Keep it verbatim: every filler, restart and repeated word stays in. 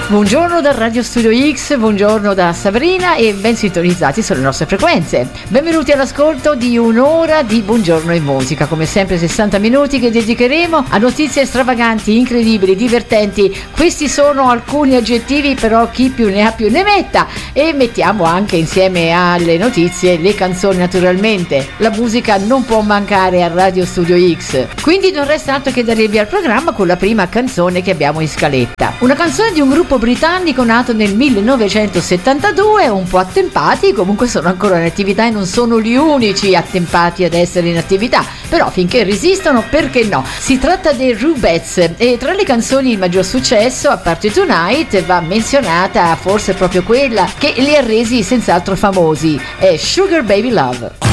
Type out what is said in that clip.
Buongiorno da Radio Studio X, buongiorno da Sabrina e ben sintonizzati sulle nostre frequenze. Benvenuti all'ascolto di un'ora di Buongiorno in Musica, come sempre sessanta minuti che dedicheremo a notizie stravaganti, incredibili, divertenti. Questi sono alcuni aggettivi, però chi più ne ha più ne metta, e mettiamo anche insieme alle notizie le canzoni naturalmente. La musica non può mancare a Radio Studio X, quindi non resta altro che dare il via al programma con la prima canzone che abbiamo in scaletta. Una canzone di un gruppo britannico nato nel millenovecentosettantadue, un po' attempati, comunque sono ancora in attività e non sono gli unici attempati ad essere in attività, però finché resistono perché no. Si tratta dei Rubettes e tra le canzoni di maggior successo, a parte Tonight, va menzionata forse proprio quella che li ha resi senz'altro famosi, è Sugar Baby Love.